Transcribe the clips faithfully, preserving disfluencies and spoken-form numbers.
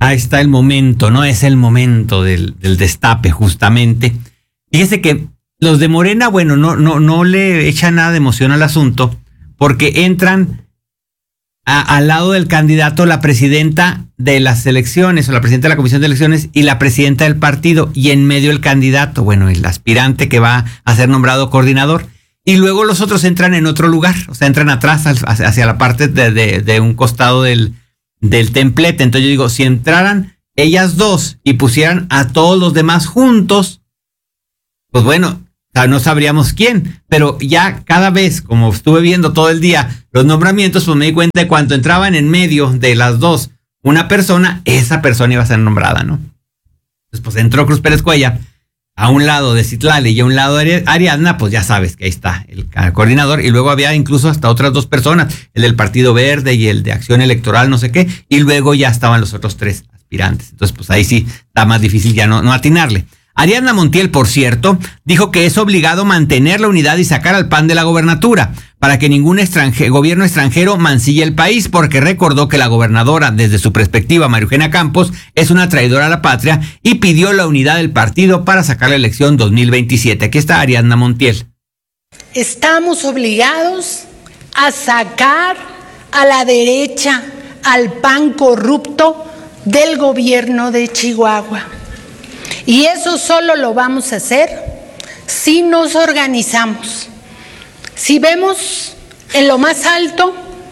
Ahí está el momento, ¿no? Es el momento del, del destape, justamente. Fíjese que los de Morena, bueno, no, no, no le echan nada de emoción al asunto, porque entran a, al lado del candidato la presidenta de las elecciones, o la presidenta de la comisión de elecciones, y la presidenta del partido, y en medio el candidato, bueno, el aspirante que va a ser nombrado coordinador. Y luego los otros entran en otro lugar, o sea, entran atrás, hacia, hacia la parte de, de, de un costado del, del templete. Entonces yo digo, si entraran ellas dos y pusieran a todos los demás juntos, pues bueno, o sea, no sabríamos quién. Pero ya cada vez, como estuve viendo todo el día los nombramientos, pues me di cuenta de cuando entraban en medio de las dos una persona, esa persona iba a ser nombrada, ¿no? Entonces, pues entró Cruz Pérez Cuellar a un lado de Citlali y a un lado de Ariadna, pues ya sabes que ahí está el coordinador, y luego había incluso hasta otras dos personas, el del Partido Verde y el de Acción Electoral, no sé qué, y luego ya estaban los otros tres aspirantes. Entonces, pues ahí sí está más difícil ya no, no atinarle. Ariadna Montiel, por cierto, dijo que es obligado mantener la unidad y sacar al P A N de la gobernatura para que ningún extranje, gobierno extranjero mancille el país, porque recordó que la gobernadora, desde su perspectiva, María Eugenia Campos, es una traidora a la patria y pidió la unidad del partido para sacar la elección dos mil veintisiete. Aquí está Ariadna Montiel. Estamos obligados a sacar a la derecha, al P A N corrupto del gobierno de Chihuahua. Y eso solo lo vamos a hacer si nos organizamos. Si vemos en lo más alto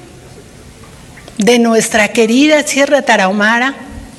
de nuestra querida Sierra Tarahumara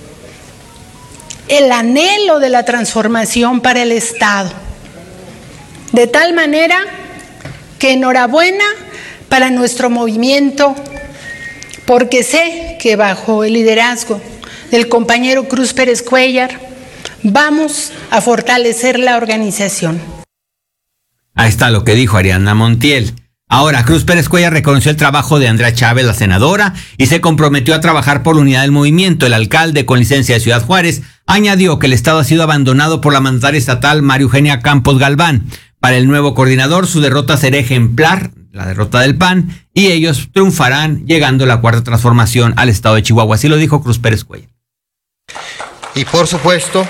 el anhelo de la transformación para el Estado. De tal manera que enhorabuena para nuestro movimiento, porque sé que bajo el liderazgo del compañero Cruz Pérez Cuellar vamos a fortalecer la organización. Ahí está lo que dijo Ariadna Montiel. Ahora, Cruz Pérez Cuellar reconoció el trabajo de Andrea Chávez, la senadora, y se comprometió a trabajar por la unidad del movimiento. El alcalde, con licencia de Ciudad Juárez, añadió que el estado ha sido abandonado por la mandataria estatal María Eugenia Campos Galván. Para el nuevo coordinador, su derrota será ejemplar, la derrota del P A N, y ellos triunfarán llegando a la cuarta transformación al estado de Chihuahua. Así lo dijo Cruz Pérez Cuellar. Y por supuesto,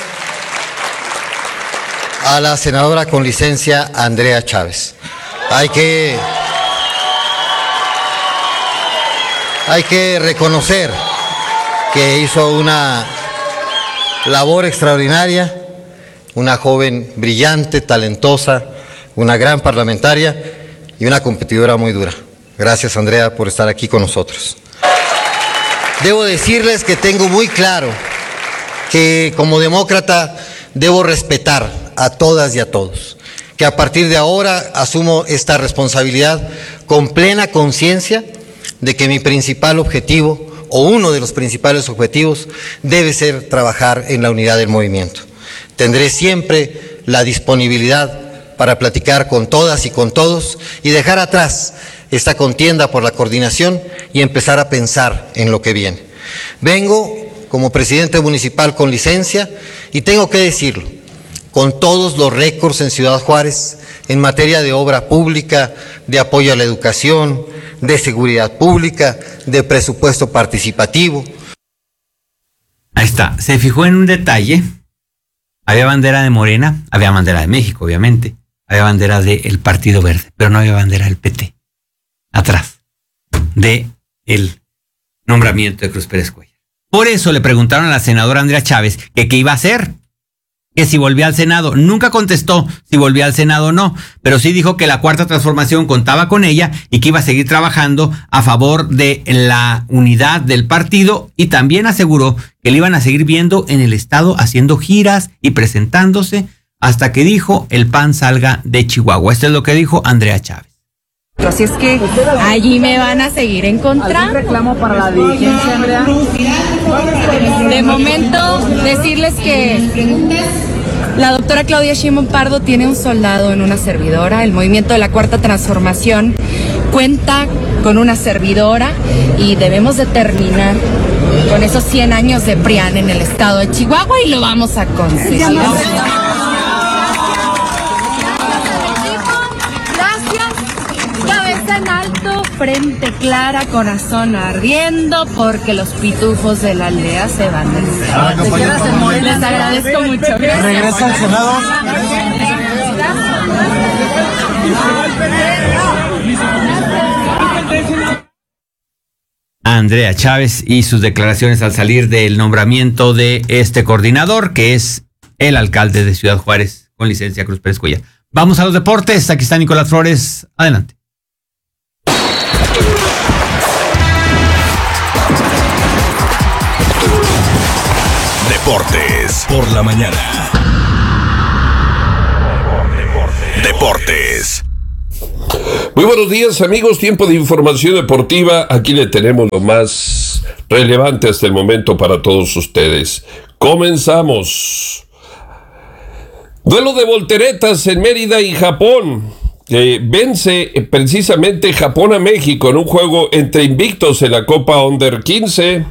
a la senadora con licencia Andrea Chávez. Hay que, hay que reconocer que hizo una labor extraordinaria, una joven brillante, talentosa, una gran parlamentaria y una competidora muy dura. Gracias, Andrea, por estar aquí con nosotros. Debo decirles que tengo muy claro que como demócrata debo respetar a todas y a todos, que a partir de ahora asumo esta responsabilidad con plena conciencia de que mi principal objetivo, o uno de los principales objetivos, debe ser trabajar en la unidad del movimiento. Tendré siempre la disponibilidad para platicar con todas y con todos y dejar atrás esta contienda por la coordinación y empezar a pensar en lo que viene. Vengo como presidente municipal con licencia y tengo que decirlo, con todos los récords en Ciudad Juárez en materia de obra pública, de apoyo a la educación, de seguridad pública, de presupuesto participativo. Ahí está, se fijó en un detalle. Había bandera de Morena, había bandera de México, obviamente, había bandera del Partido Verde, pero no había bandera del P T, atrás de el nombramiento de Cruz Pérez Cuellar. Por eso le preguntaron a la senadora Andrea Chávez que qué iba a hacer, que si volvía al Senado. Nunca contestó si volvía al Senado o no, pero sí dijo que la cuarta transformación contaba con ella y que iba a seguir trabajando a favor de la unidad del partido, y también aseguró que le iban a seguir viendo en el estado haciendo giras y presentándose hasta que, dijo, el P A N salga de Chihuahua. Esto es lo que dijo Andrea Chávez. Así es que allí me van a seguir encontrando. ¿Algún reclamo para la dirigencia, Andrea? De momento, decirles que la doctora Claudia Sheinbaum Pardo tiene un soldado en una servidora. El movimiento de la Cuarta Transformación cuenta con una servidora y debemos de terminar con esos cien años de P R I A N en el estado de Chihuahua y lo vamos a conseguir. En alto frente clara, corazón ardiendo, porque los pitufos de la aldea se van del Estado. ¿Te quedas en Morena? Les agradezco mucho. Gracias. ¿Regresa al Senado? Andrea Chávez y sus declaraciones al salir del nombramiento de este coordinador, que es el alcalde de Ciudad Juárez, con licencia Cruz Pérez Cuellar. Vamos a los deportes. Aquí está Nicolás Flores. Adelante. Deportes por la mañana. Deportes. Muy buenos días, amigos. Tiempo de información deportiva. Aquí le tenemos lo más relevante hasta el momento para todos ustedes. Comenzamos. Duelo de volteretas en Mérida y Japón. Eh, vence eh, precisamente Japón a México en un juego entre invictos en la Copa Under quince.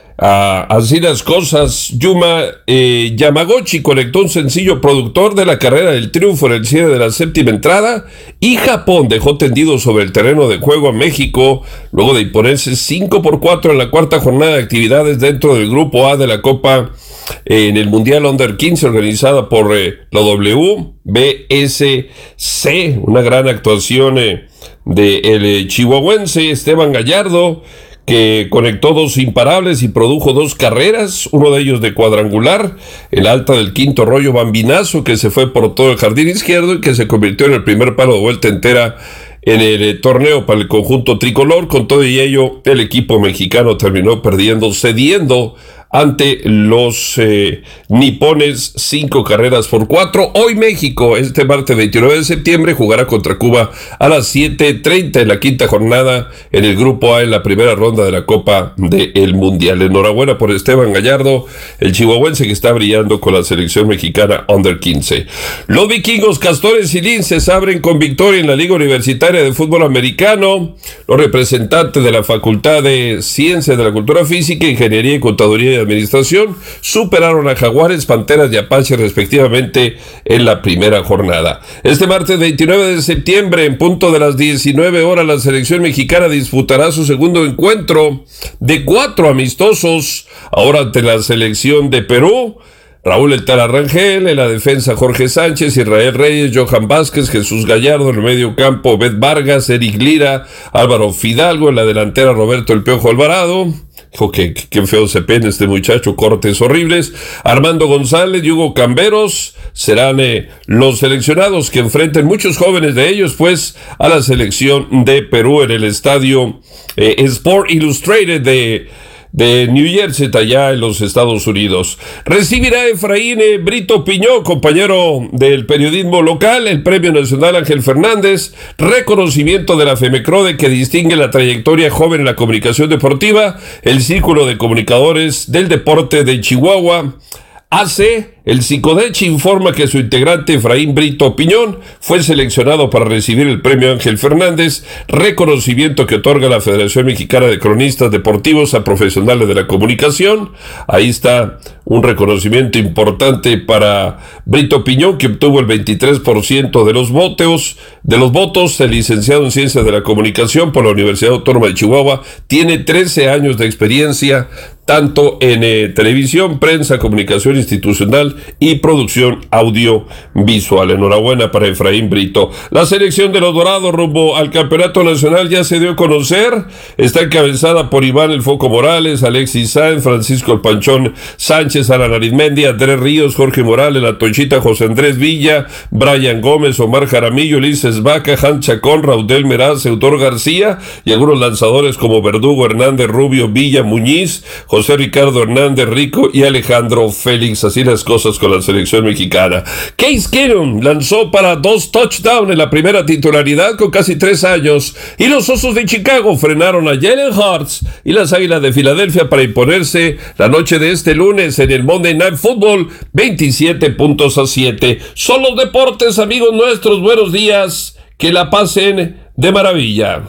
Ah, así las cosas. Yuma eh, Yamaguchi conectó un sencillo productor de la carrera del triunfo en el cierre de la séptima entrada, y Japón dejó tendido sobre el terreno de juego a México luego de imponerse cinco por cuatro en la cuarta jornada de actividades dentro del grupo A de la Copa eh, en el Mundial Under quince organizada por eh, la W B S C. Una gran actuación eh, del eh, chihuahuense Esteban Gallardo, que conectó dos imparables y produjo dos carreras, uno de ellos de cuadrangular, el alta del quinto rollo bambinazo que se fue por todo el jardín izquierdo y que se convirtió en el primer palo de vuelta entera en el eh, torneo para el conjunto tricolor. Con todo y ello, el equipo mexicano terminó perdiendo, cediendo ante los eh, nipones cinco carreras por cuatro. Hoy México, este martes veintinueve de septiembre, jugará contra Cuba a las siete treinta en la quinta jornada en el grupo A en la primera ronda de la Copa del Mundial. Enhorabuena por Esteban Gallardo, el chihuahuense que está brillando con la selección mexicana Under quince. Los vikingos, castores y linces abren con victoria en la Liga Universitaria de Fútbol Americano. Los representantes de la Facultad de Ciencias de la Cultura Física, Ingeniería y Contaduría de Administración superaron a Jaguares, Panteras y Apaches respectivamente en la primera jornada. Este martes veintinueve de septiembre, en punto de las diecinueve horas, la selección mexicana disputará su segundo encuentro de cuatro amistosos, ahora ante la selección de Perú. Raúl El Tala Rangel, en la defensa Jorge Sánchez, Israel Reyes, Johan Vázquez, Jesús Gallardo, en el medio campo Bet Vargas, Eric Lira, Álvaro Fidalgo, en la delantera Roberto El Piojo Alvarado. Dijo que qué feo se pene este muchacho, cortes horribles. Armando González y Hugo Camberos serán eh, los seleccionados que enfrenten, muchos jóvenes de ellos, pues, a la selección de Perú en el estadio eh, Sport Illustrated de de New Jersey, allá en los Estados Unidos. Recibirá Efraín eh, Brito Piñó, compañero del periodismo local, el Premio Nacional Ángel Fernández, reconocimiento de la FEMECRODE que distingue la trayectoria joven en la comunicación deportiva, el Círculo de Comunicadores del Deporte de Chihuahua. A C, el Psicodechi informa que su integrante Efraín Brito Piñón fue seleccionado para recibir el Premio Ángel Fernández, reconocimiento que otorga la Federación Mexicana de Cronistas Deportivos a profesionales de la comunicación. Ahí está un reconocimiento importante para Brito Piñón, que obtuvo el veintitrés por ciento de los votos, de los votos, el licenciado en Ciencias de la Comunicación por la Universidad Autónoma de Chihuahua, tiene trece años de experiencia, tanto en eh, televisión, prensa, comunicación institucional y producción audiovisual. Enhorabuena para Efraín Brito. La selección de los Dorados rumbo al Campeonato Nacional ya se dio a conocer. Está encabezada por Iván El Foco Morales, Alexis Sáenz, Francisco El Panchón Sánchez, Alan Arizmendi, Andrés Ríos, Jorge Morales, La Tonchita, José Andrés Villa, Brian Gómez, Omar Jaramillo, Ulises Vaca, Han Chacón, Raudel Meraz, Eudor García y algunos lanzadores como Verdugo, Hernández, Rubio, Villa, Muñiz, José Ricardo Hernández Rico y Alejandro Félix. Así las cosas con la selección mexicana. Case Keenum lanzó para dos touchdowns en la primera titularidad con casi tres años, y los Osos de Chicago frenaron a Jalen Hurts y las Águilas de Filadelfia para imponerse la noche de este lunes en el Monday Night Football veintisiete puntos a siete. Son los deportes, amigos nuestros. Buenos días, que la pasen de maravilla.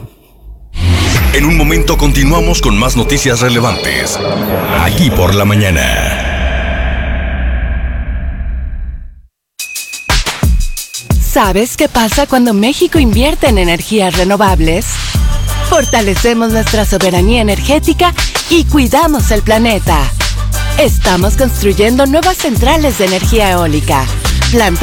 En un momento continuamos con más noticias relevantes, aquí por la mañana. ¿Sabes qué pasa cuando México invierte en energías renovables? fortalecemos nuestra soberanía energética y cuidamos el planeta. Estamos construyendo nuevas centrales de energía eólica, plantas